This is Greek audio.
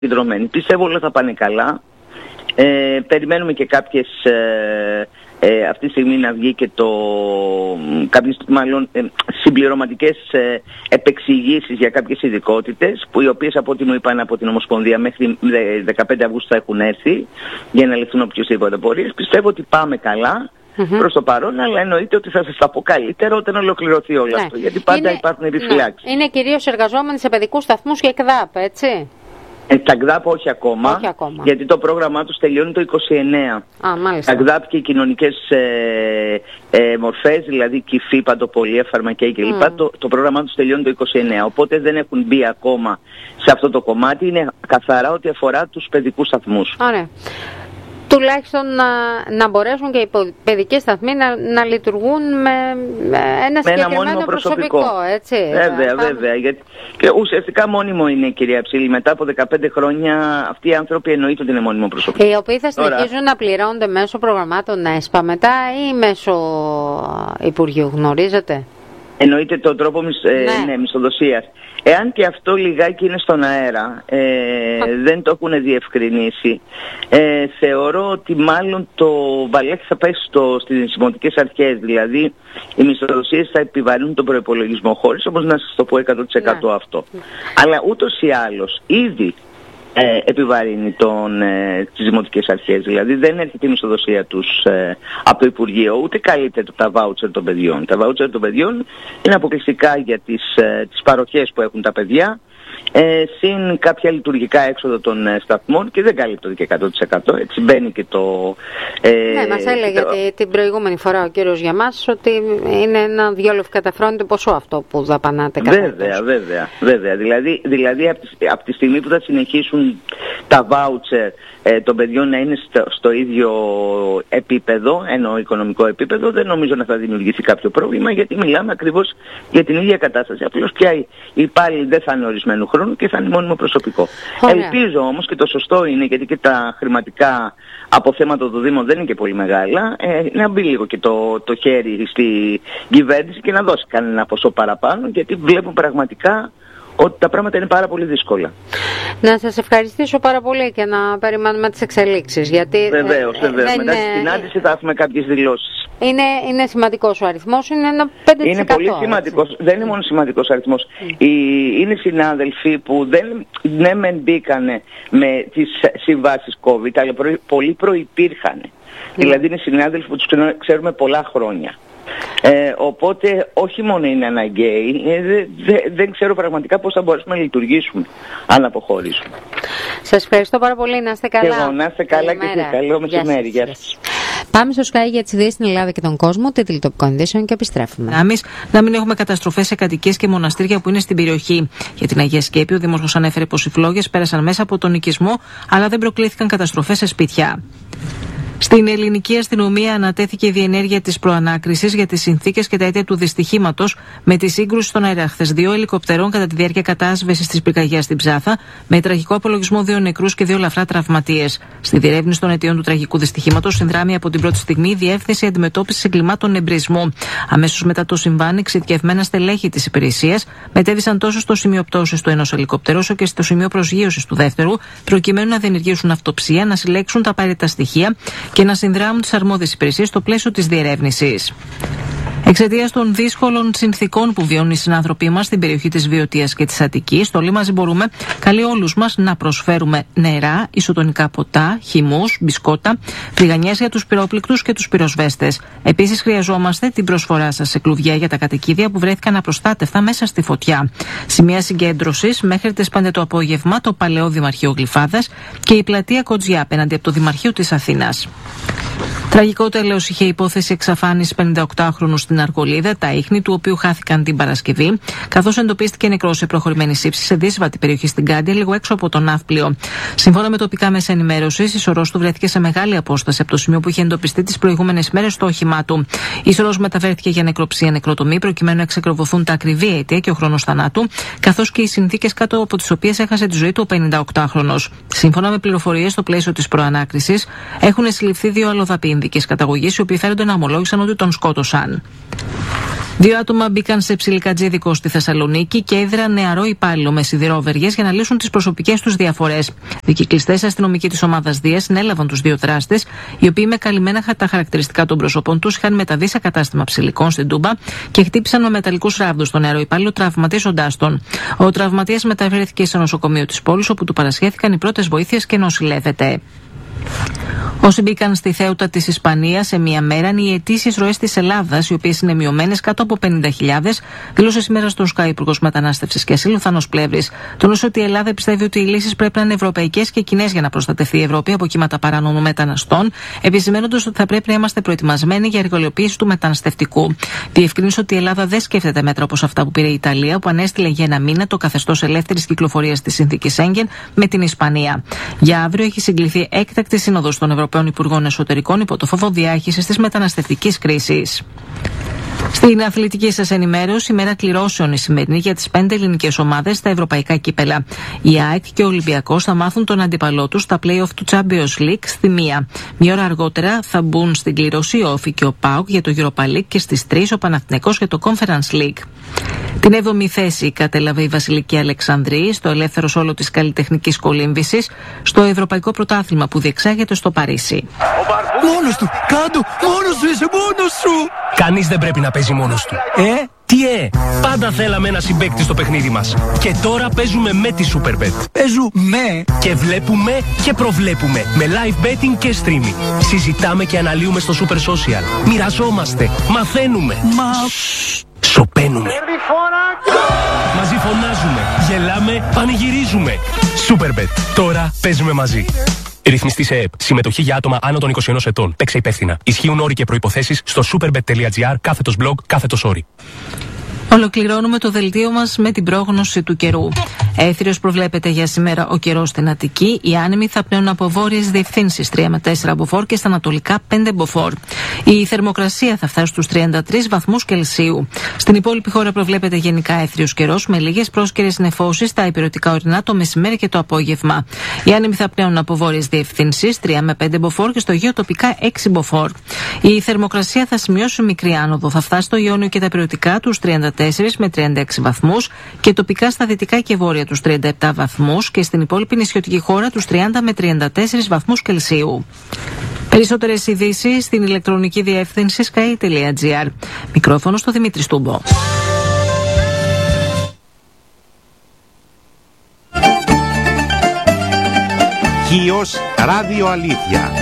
δρομένη. Πιστεύω όλα θα πάνε καλά. Περιμένουμε και κάποιες αυτή τη στιγμή να βγει και κάποιες μάλλον συμπληρωματικές επεξηγήσεις για κάποιες ειδικότητες, που οι οποίες από ό,τι μου είπαν από την Ομοσπονδία μέχρι 15 Αυγούστου θα έχουν έρθει για να λυθούν οποιοσδήποτε απορίες. Πιστεύω ότι πάμε καλά προς το παρόν, αλλά εννοείται ότι θα σας τα πω καλύτερα όταν ολοκληρωθεί όλο αυτό, γιατί πάντα υπάρχουν επιφυλάξεις. Είναι κυρίως εργαζόμενοι σε παιδικούς σταθμούς και ΕΚΔΑΠ, έτσι? Τα ΚΔΑΠ όχι ακόμα, γιατί το πρόγραμμά τους τελειώνει το 29. Τα ΚΔΑΠ και οι κοινωνικές μορφές, δηλαδή κυφή, παντοπολία, φαρμακεία κλπ. Το πρόγραμμά τους τελειώνει το 29. Οπότε δεν έχουν μπει ακόμα σε αυτό το κομμάτι. Είναι καθαρά ό,τι αφορά τους παιδικούς σταθμούς. Ωραία. Τουλάχιστον να μπορέσουν και οι παιδικοί σταθμοί να λειτουργούν με ένα συγκεκριμένο προσωπικό, έτσι. Βέβαια. Γιατί και ουσιαστικά μόνιμο είναι, κυρία Ψήλη. Μετά από 15 χρόνια αυτοί οι άνθρωποι εννοείται ότι είναι μόνιμο προσωπικό. Οι οποίοι θα συνεχίζουν να πληρώνονται μέσω προγραμμάτων ΕΣΠΑ μετά ή μέσω Υπουργείου, γνωρίζετε? Εννοείται τον τρόπο μισθοδοσίας. Εάν και αυτό λιγάκι είναι στον αέρα, δεν το έχουν διευκρινίσει, θεωρώ ότι μάλλον το βαλάκι θα πέσει στις δημοτικές αρχές, δηλαδή οι μισθοδοσίες θα επιβαρύνουν τον προϋπολογισμό, χωρίς όμως να σας το πω 100% αυτό. Αλλά ούτως ή άλλως ήδη επιβαρύνει τις δημοτικές αρχές, δηλαδή δεν έρχεται η μισθοδοσία τους από το Υπουργείο, ούτε καλύπτεται τα βάουτσερ των παιδιών. Τα βάουτσερ των παιδιών είναι αποκλειστικά για τις παροχές που έχουν τα παιδιά, συν κάποια λειτουργικά έξοδα των σταθμών, και δεν καλύπτονται και 100%. Έτσι μπαίνει και το... Ναι, μας έλεγε την προηγούμενη φορά ο κύριος Γιαμάς ότι είναι ένα δυο καταφρόνητο ποσό αυτό που δαπανάτε. Βέβαια. Δηλαδή από τη στιγμή που θα συνεχίσουν τα βάουτσερ των παιδιών να είναι στο ίδιο επίπεδο, ενώ οικονομικό επίπεδο, δεν νομίζω να θα δημιουργηθεί κάποιο πρόβλημα, γιατί μιλάμε ακριβώς για την ίδια κατάσταση. Απλώς πια οι υπάλληλοι δεν θα είναι ορισμένου χρόνου και θα είναι μόνιμο προσωπικό. Ελπίζω όμως, και το σωστό είναι, γιατί και τα χρηματικά αποθέματα του Δήμου δεν είναι και πολύ μεγάλα, να μπει λίγο και το χέρι στη κυβέρνηση και να δώσει κανένα ποσό παραπάνω, γιατί βλέπω πραγματικά ότι τα πράγματα είναι πάρα πολύ δύσκολα. Να σας ευχαριστήσω πάρα πολύ και να περιμένουμε τις εξελίξεις. Γιατί βεβαίως. Μετά τη συνάντηση θα έχουμε κάποιες δηλώσεις. Είναι σημαντικός ο αριθμός, είναι ένα 5%. Είναι πολύ σημαντικός, έτσι. Δεν είναι μόνο σημαντικός αριθμός. Είναι συνάδελφοι που δεν μπήκανε με τις συμβάσεις COVID, αλλά πολλοί προϋπήρχαν. Δηλαδή είναι συνάδελφοι που τους ξέρουμε πολλά χρόνια. Οπότε όχι μόνο είναι αναγκαίοι, δεν ξέρω πραγματικά πώς θα μπορέσουμε να λειτουργήσουμε αν αποχωρήσουμε. Σας ευχαριστώ πάρα πολύ, να είστε καλά. Και εγώ, να είστε καλά και εσείς. Καλό μεσημέρι. Γεια σας. Πάμε στο Sky για τις ειδήσεις στην Ελλάδα και τον κόσμο, τίτλοι τοπικών ειδήσεων, και επιστρέφουμε. Να μην έχουμε καταστροφές σε κατοικίες και μοναστήρια που είναι στην περιοχή. Για την Αγία Σκέπη, ο Δήμαρχος ανέφερε πως οι φλόγες πέρασαν μέσα από τον οικισμό, αλλά δεν προκλήθηκαν καταστροφές σε σπίτια. Στην ελληνική αστυνομία ανατέθηκε η διενέργεια της προανάκρισης για τις συνθήκες και τα αίτια του δυστυχήματος με τη σύγκρουση στον αέρα χθες 2 ελικοπτερών κατά τη διάρκεια κατάσβεσης της πυρκαγιάς στην Ψάθα, με τραγικό απολογισμό 2 νεκρούς και 2 ελαφρά τραυματίες. Στη διερεύνηση των αιτίων του τραγικού δυστυχήματος συνδράμει από την πρώτη στιγμή η Διεύθυνση Αντιμετώπισης Εγκλημάτων Εμπρισμού. Αμέσως μετά το συμβάν, εξειδικευμένα στελέχη της υπηρεσίας μετέβησαν τόσο στο σημείο πτώσης του ενός ελικόπτερου όσο και στο σημείο προσγείωσης του δεύτερου, προκειμένου να διενεργήσουν αυτοψία, να συλλέξουν τα απαραίτητα στοιχεία και να συνδράμουν τις αρμόδιες υπηρεσίες στο πλαίσιο της διερεύνησης. Εξαιτίας των δύσκολων συνθήκων που βιώνουν οι συνάνθρωποι μας στην περιοχή της Βιωτίας και της Αττικής, το Όλοι Μαζί Μπορούμε καλεί όλους μας να προσφέρουμε νερά, ισοτονικά ποτά, χυμούς, μπισκότα, φρυγανιές για τους πυρόπληκτους και τους πυροσβέστες. Επίσης, χρειαζόμαστε την προσφορά σας σε κλουβιά για τα κατοικίδια που βρέθηκαν απροστάτευτα μέσα στη φωτιά. Σημεία συγκέντρωσης μέχρι τις 5 το απόγευμα, το Παλαιό Δημαρχείο Γλυφάδας και η πλατεία Κοτζιά απέναντι από το Δημαρχείο της Αθήνας. Τραγικό τέλος είχε η υπόθεση εξαφάνισης 58χρονου στην Αργολίδα, τα ίχνη του οποίου χάθηκαν την Παρασκευή, καθώς εντοπίστηκε νεκρός σε προχωρημένη σύψη σε δύσβατη περιοχή στην Κάντια, λίγο έξω από τον Ναύπλιο. Σύμφωνα με τοπικά μέσα ενημέρωσης, η σωρός του βρέθηκε σε μεγάλη απόσταση από το σημείο που είχε εντοπιστεί τις προηγούμενες μέρες στο όχημά του. Η σωρός μεταφέρθηκε για νεκροψία νεκροτομή, προκειμένου να εξακριβωθούν τα ακριβή αίτια και ο χρόνος θανάτου, καθώς και οι συνθήκες κάτω από τις οποίες έχασε τη ζωή του ο 58χρονος. Σύμφωνα με πληροφορίες στο πλαίσιο της προανάκρισης, έχουν συλληφθεί 2 αλλοδαποί Ιρλανδικής καταγωγής, οι οποίοι φέρονται να ομολόγησαν ότι τον σκότωσαν. 2 άτομα μπήκαν σε ψιλικατζίδικο στη Θεσσαλονίκη και έδραν νεαρό υπάλληλο με σιδηρόβεργες για να λύσουν τις προσωπικές τους διαφορές. Δικυκλιστές αστυνομικοί της ομάδας Δία συνέλαβαν τους 2 δράστες, οι οποίοι με καλυμμένα τα χαρακτηριστικά των προσώπων τους είχαν μεταβεί σε κατάστημα ψηλικών στην Τούμπα και χτύπησαν με μεταλλικούς ράβδους τον νεαρό υπάλληλο, τραυματίζοντάς τον. Ο τραυματίας μεταφέρθηκε σε νοσοκομείο της πόλης, όπου του παρασχέθηκαν οι πρώτες βοήθειες και νοσηλεύεται. Όσοι μπήκαν στη Θέουτα της Ισπανίας σε μία μέρα είναι οι αιτήσεις ροές της Ελλάδας, οι οποίες είναι μειωμένες κάτω από 50.000, δήλωσε σήμερα στον ΣΚΑ Υπουργός Μετανάστευσης και Ασύλου Θάνος Πλεύρης. Τονίσε ότι η Ελλάδα πιστεύει ότι οι λύσεις πρέπει να είναι ευρωπαϊκές και κοινές για να προστατευτεί η Ευρώπη από κύματα παράνομων μεταναστών, επισημαίνοντας ότι θα πρέπει να είμαστε προετοιμασμένοι για εργαλειοποίηση του μεταναστευτικού. Διευκρίνησε ότι η Ελλάδα δεν σκέφτεται μέτρα όπως αυτά που πήρε η Ιταλία, που ανέστειλε για 1 μήνα το καθεστώς ελεύθερης κυκλοφορίας της συνθήκης Σέγγεν με την Ισπανία. Για αύριο έχει συγκληθεί έκτακτη σύνοδος των Ευρωπαίων Υπουργών Εσωτερικών υπό το φόβο διάχυσης της μεταναστευτικής κρίσης. Στην αθλητική σας ενημέρωση, η μέρα κληρώσεων η σημερινή για τις 5 ελληνικές ομάδες στα ευρωπαϊκά κύπελα. Η ΑΕΚ και ο Ολυμπιακός θα μάθουν τον αντίπαλό τους στα play-off του Champions League στη 1. Μία ώρα αργότερα θα μπουν στην κλήρωση ο Όφη και ο ΠΑΟΚ για το Europa League και στις 3 ο Παναθηναϊκός για το Conference League. Την 7η θέση κατέλαβε η Βασιλική Αλεξανδρή στο ελεύθερο σόλο της καλλιτεχνικής κολύμβησης στο Ευρωπαϊκό Πρωτάθλημα που διεξάγεται στο Παρίσι. Μόνος του! Κάτω! Μόνος του! Είσαι μόνος σου! Κανείς δεν πρέπει να παίζει μόνος του. Τι πάντα θέλαμε ένα συμπαίκτη στο παιχνίδι μας. Και τώρα παίζουμε με τη Superbet. Παίζουμε! Και βλέπουμε και προβλέπουμε με live betting και streaming. Συζητάμε και αναλύουμε στο Super Social. Μοιραζόμαστε, μαθαίνουμε. Σοπαίνουμε. Μαζί φωνάζουμε, γελάμε, πανηγυρίζουμε. Superbet. Τώρα παίζουμε μαζί. Ρυθμιστή σε ΕΕΠ. Συμμετοχή για άτομα άνω των 21 ετών. Παίξε υπεύθυνα. Ισχύουν όροι και προϋποθέσεις στο superbet.gr/blog/όροι. Ολοκληρώνουμε το δελτίο μας με την πρόγνωση του καιρού. Έθριος προβλέπεται για σήμερα ο καιρός στην Αττική. Οι άνεμοι θα πνέουν από βόρειες διευθύνσεις 3 με 4 μποφόρ και στα ανατολικά 5 μποφόρ. Η θερμοκρασία θα φτάσει στους 33 βαθμούς Κελσίου. Στην υπόλοιπη χώρα προβλέπεται γενικά έθριος καιρός με λίγες πρόσκαιρες νεφώσεις στα υπηρετικά ορεινά το μεσημέρι και το απόγευμα. Οι άνεμοι θα πνέουν από βόρειες διευθύνσεις 3 με 5 μποφόρ και στο Αιγαίο τοπικά 6 μποφόρ. Η θερμοκρασία θα σημειώσει μικρή άνοδο. Θα φτάσει στο Ιόνιο και τα υπηρετικά τους 34 με 36 βαθμούς και τοπικά στα δυτικά και βόρεια τους 37 βαθμούς και στην υπόλοιπη νησιωτική χώρα τους 30 με 34 βαθμούς Κελσίου. Περισσότερες ειδήσεις στην ηλεκτρονική διεύθυνση sky.gr. Μικρόφωνο στο Δημήτρη Στούμπο. Χίος Ράδιο Αλήθεια.